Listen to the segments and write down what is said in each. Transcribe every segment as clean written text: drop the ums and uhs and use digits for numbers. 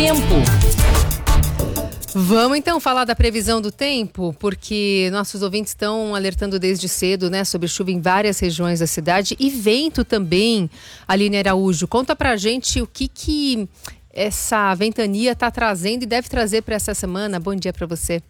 tempo. Vamos então falar da previsão do tempo, porque nossos ouvintes estão alertando desde cedo, né, sobre chuva em várias regiões da cidade e vento também. Aline Araújo, conta pra gente o que essa ventania está trazendo e deve trazer para essa semana. Bom dia para você.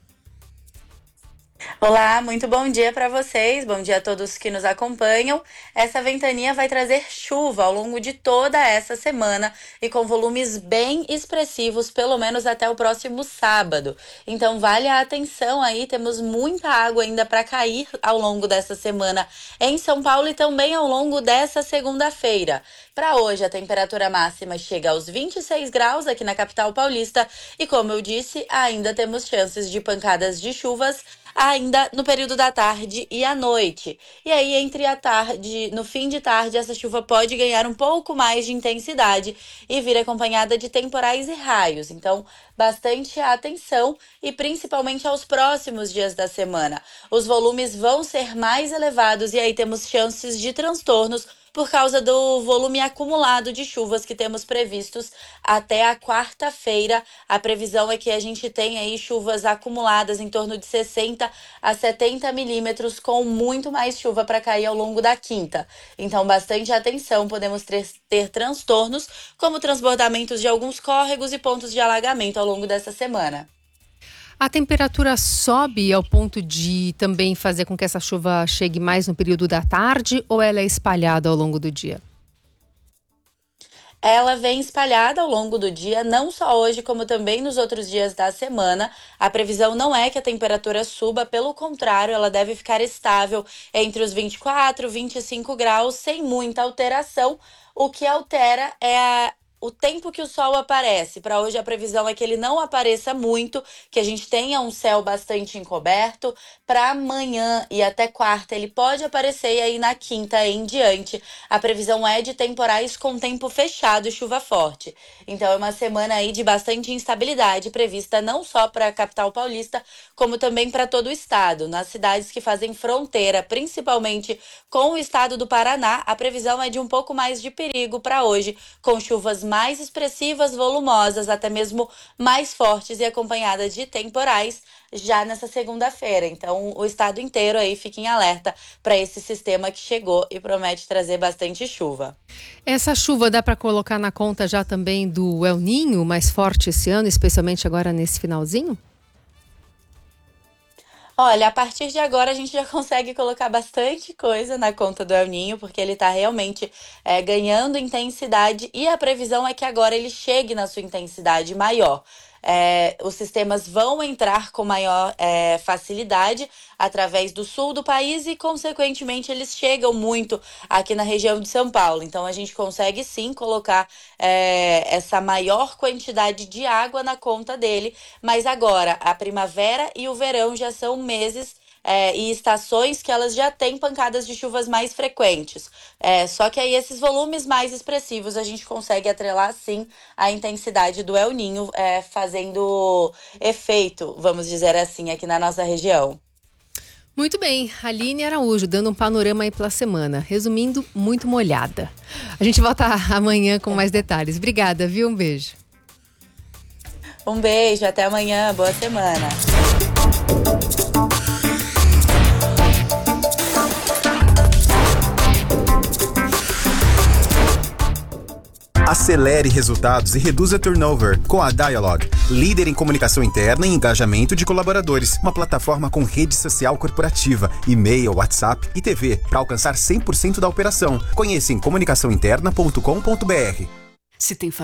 Olá, muito bom dia para vocês, bom dia a todos que nos acompanham. Essa ventania vai trazer chuva ao longo de toda essa semana e com volumes bem expressivos, pelo menos até o próximo sábado. Então vale a atenção aí, temos muita água ainda para cair ao longo dessa semana em São Paulo e também ao longo dessa segunda-feira. Para hoje, a temperatura máxima chega aos 26 graus aqui na capital paulista e, como eu disse, ainda temos chances de pancadas de chuvas ainda no período da tarde e à noite. E aí, no fim de tarde, essa chuva pode ganhar um pouco mais de intensidade e vir acompanhada de temporais e raios. Então, bastante atenção e principalmente aos próximos dias da semana. Os volumes vão ser mais elevados e aí temos chances de transtornos por causa do volume acumulado de chuvas que temos previstos até a quarta-feira. A previsão é que a gente tenha aí chuvas acumuladas em torno de 60 a 70 milímetros, com muito mais chuva para cair ao longo da quinta. Então, bastante atenção, podemos ter transtornos, como transbordamentos de alguns córregos e pontos de alagamento ao longo dessa semana. A temperatura sobe ao ponto de também fazer com que essa chuva chegue mais no período da tarde ou ela é espalhada ao longo do dia? Ela vem espalhada ao longo do dia, não só hoje, como também nos outros dias da semana. A previsão não é que a temperatura suba, pelo contrário, ela deve ficar estável entre os 24 e 25 graus, sem muita alteração. O que altera é o tempo que o sol aparece. Para hoje a previsão é que ele não apareça muito, que a gente tenha um céu bastante encoberto. Para amanhã e até quarta ele pode aparecer e aí na quinta em diante a previsão é de temporais com tempo fechado e chuva forte. Então é uma semana aí de bastante instabilidade prevista não só para a capital paulista, como também para todo o estado. Nas cidades que fazem fronteira, principalmente com o estado do Paraná, a previsão é de um pouco mais de perigo para hoje, com chuvas mais expressivas, volumosas, até mesmo mais fortes e acompanhadas de temporais já nessa segunda-feira. Então, o estado inteiro aí fica em alerta para esse sistema que chegou e promete trazer bastante chuva. Essa chuva dá para colocar na conta já também do El Niño, mais forte esse ano, especialmente agora nesse finalzinho? Olha, a partir de agora a gente já consegue colocar bastante coisa na conta do El Niño, porque ele está realmente ganhando intensidade e a previsão é que agora ele chegue na sua intensidade maior. Os sistemas vão entrar com maior facilidade através do sul do país e, consequentemente, eles chegam muito aqui na região de São Paulo. Então, a gente consegue, sim, colocar essa maior quantidade de água na conta dele. Mas agora, a primavera e o verão já são meses e estações que elas já têm pancadas de chuvas mais frequentes. Só que aí esses volumes mais expressivos a gente consegue atrelar sim a intensidade do El Niño fazendo efeito, vamos dizer assim, aqui na nossa região. Muito bem, Aline Araújo dando um panorama aí pela semana. Resumindo, muito molhada. A gente volta amanhã com mais detalhes. Obrigada, viu? Um beijo. Um beijo, até amanhã, boa semana. Acelere resultados e reduza turnover com a Dialog, líder em comunicação interna e engajamento de colaboradores. Uma plataforma com rede social corporativa, e-mail, WhatsApp e TV para alcançar 100% da operação. Conheça em comunicaçãointerna.com.br. Se tem